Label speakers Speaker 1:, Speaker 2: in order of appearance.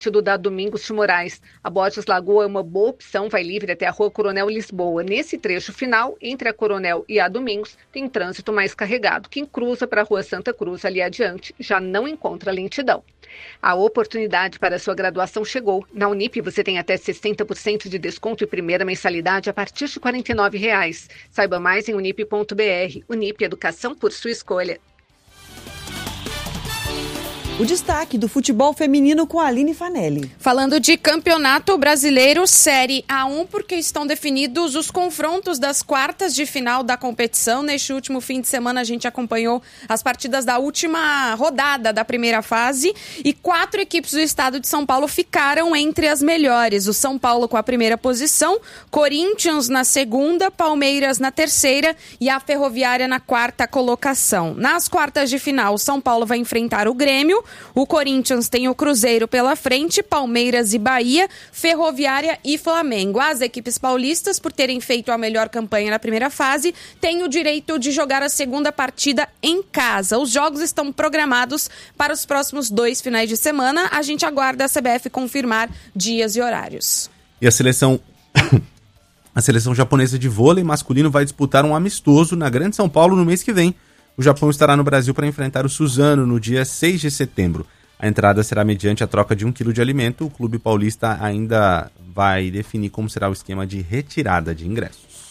Speaker 1: da Domingos de Moraes. A Borges Lagoa é uma boa opção, vai livre até a Rua Coronel Lisboa. Nesse trecho final, entre a Coronel e a Domingos, tem trânsito mais carregado. Quem cruza para a Rua Santa Cruz, ali adiante, já não encontra lentidão. A oportunidade para a sua graduação chegou. Na Unip você tem até 60% de desconto e primeira mensalidade a partir de R$ 49,00. Saiba mais em unip.br. Unip, educação por sua escolha.
Speaker 2: O destaque do futebol feminino com a Aline Fanelli.
Speaker 3: Falando de campeonato brasileiro, Série A1, porque estão definidos os confrontos das quartas de final da competição. Neste último fim de semana a gente acompanhou as partidas da última rodada da primeira fase e 4 equipes do estado de São Paulo ficaram entre as melhores. O São Paulo com a primeira posição, Corinthians na segunda, Palmeiras na terceira e a Ferroviária na quarta colocação. Nas quartas de final, o São Paulo vai enfrentar o Grêmio, o Corinthians tem o Cruzeiro pela frente, Palmeiras e Bahia, Ferroviária e Flamengo. As equipes paulistas, por terem feito a melhor campanha na primeira fase, têm o direito de jogar a segunda partida em casa. Os jogos estão programados para os próximos 2 finais de semana. A gente aguarda a CBF confirmar dias e horários.
Speaker 4: E a seleção japonesa de vôlei masculino vai disputar um amistoso na Grande São Paulo no mês que vem. O Japão estará no Brasil para enfrentar o Suzano no dia 6 de setembro. A entrada será mediante a troca de 1 quilo de alimento. O clube paulista ainda vai definir como será o esquema de retirada de ingressos.